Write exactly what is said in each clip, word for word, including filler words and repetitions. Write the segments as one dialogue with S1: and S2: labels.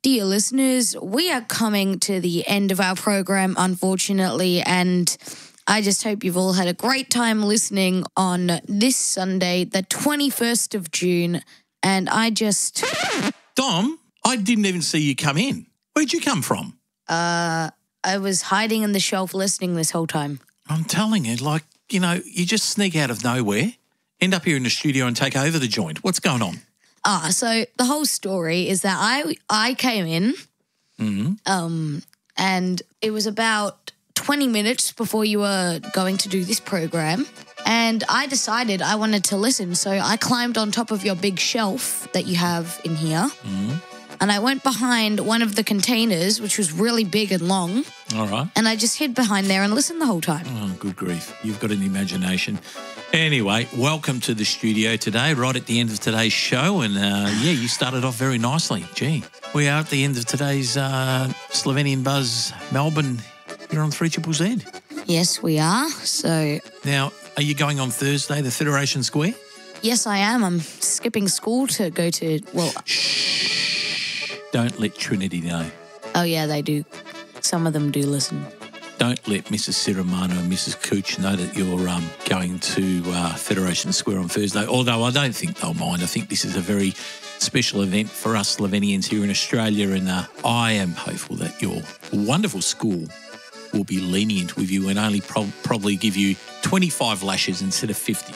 S1: Dear listeners, we are coming to the end of our program, unfortunately, and I just hope you've all had a great time listening on this Sunday, the twenty-first of June, and I just...
S2: Dom, I didn't even see you come in. Where'd you come from?
S1: Uh, I was hiding in the shelf listening this whole time.
S2: I'm telling you, like, you know, you just sneak out of nowhere, end up here in the studio and take over the joint. What's going on?
S1: Ah, so the whole story is that I I came in,
S2: Mm-hmm.
S1: um, and it was about twenty minutes before you were going to do this program, and I decided I wanted to listen, so I climbed on top of your big shelf that you have in here,
S2: Mm-hmm.
S1: and I went behind one of the containers, which was really big and long,
S2: All right.
S1: and I just hid behind there and listened the whole time.
S2: Oh, good grief. You've got an imagination. Anyway, welcome to the studio today, right at the end of today's show. And, uh, yeah, you started off very nicely. Gee, we are at the end of today's uh, Slovenian Buzz Melbourne here on three Triple Z.
S1: Yes, we are. So,
S2: Now, are you going on Thursday, the Federation Square?
S1: yes, I am. I'm skipping school to go to, well,
S2: Don't let Trinity know.
S1: oh yeah, they do. Some of them do listen.
S2: Don't let Missus Ciramano and Missus Cooch know that you're um, going to uh, Federation Square on Thursday, although I don't think they'll mind. I think this is a very special event for us Slovenians here in Australia, and uh, I am hopeful that your wonderful school will be lenient with you and only pro- probably give you twenty-five lashes instead of fifty.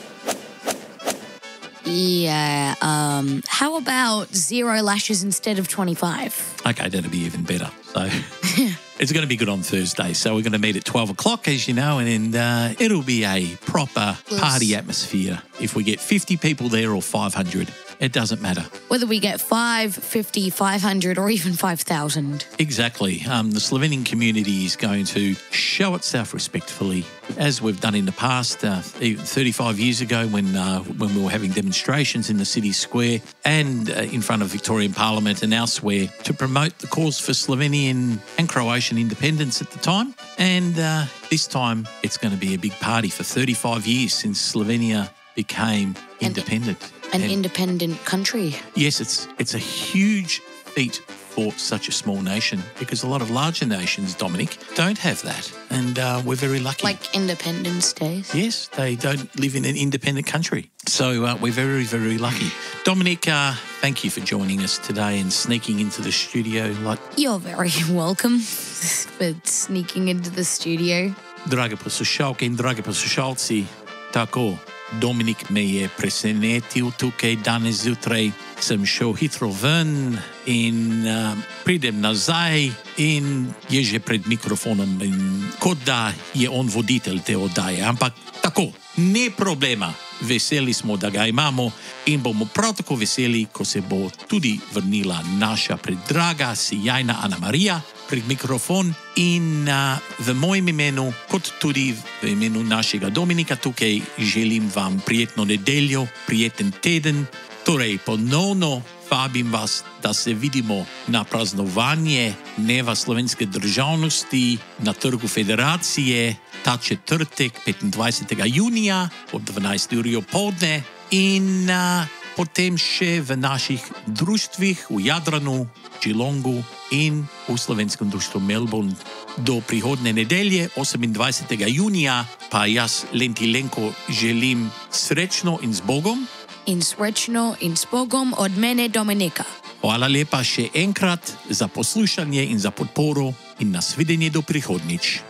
S1: Yeah, um, how about zero lashes instead of twenty-five?
S2: Okay, that'll be even better. So it's going to be good on Thursday. So we're going to meet at twelve o'clock, as you know, and uh, it'll be a proper party atmosphere. If we get fifty people there or five hundred, it doesn't matter.
S1: Whether we get five, fifty, five hundred, or even five thousand.
S2: Exactly. Um, the Slovenian community is going to show itself respectfully, as we've done in the past, uh, even thirty-five years ago when uh, when we were having demonstrations in the city square and uh, in front of Victorian Parliament and elsewhere to promote the cause for Slovenian and Croatian independence at the time. And uh, this time it's going to be a big party for thirty-five years since Slovenia became
S1: And-
S2: independent.
S1: An
S2: And-
S1: independent country.
S2: Yes, it's it's a huge feat for such a small nation because a lot of larger nations, Dominic, don't have that. And uh, we're very lucky.
S1: Like Independence Day.
S2: Yes, they don't live in an independent country. So uh, we're very, very lucky. Dominic, uh, thank you for joining us today and sneaking into the studio. Like,
S1: You're very welcome for sneaking into the studio.
S2: drage poslušalke in drage poslušalci, tako, Dominik me je presenetil tukaj danes zjutraj. Sem šel hitro ven in uh, pridem nazaj in je že pred mikrofonom, in kot da je on voditelj te oddaje. Ampak tako, ne problema. Veseli smo, da ga imamo in bomo prav tako veseli, ko se bo tudi vrnila naša predraga, sijajna Ana Marija pred mikrofon in uh, v mojem imenu, kot tudi v imenu našega Dominika tukaj, želim vam prijetno nedeljo, prijeten teden. Torej, ponovno vabim vas, da se vidimo na praznovanje Dneva slovenske državnosti na Trgu Federacije ta četrtek, petindvajsetega junija ob dvanajsti uri opoldne in uh, potem še v naših društvih v Jadranu, Geelongu in v Slovenskem društvu Melbourne. Do prihodne nedelje, osemindvajsetega junija, pa jaz, Lenti Lenko, želim srečno in z Bogom.
S1: In srečno in s Bogom od mene Dominika.
S2: Hvala lepa še enkrat za poslušanje in za podporo in nasvidenje do prihodnjič.